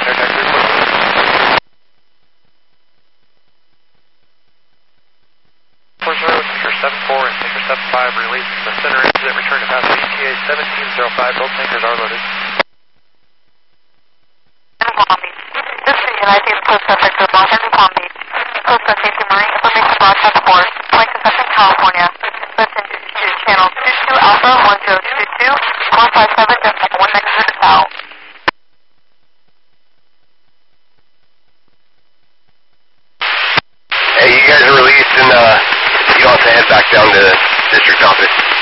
Release the center exit, return to pass ETA 1705, both tankers are loaded. This is the United States Coast Guard Sector Los Angeles Palm Beach. Coast Guard Safety Marine Information Broadcast Board, Flight to Southern California. Listen to channel 22 Alpha 1022, 157.190 south. Hey, you guys are released and you don't have to head back down to district office.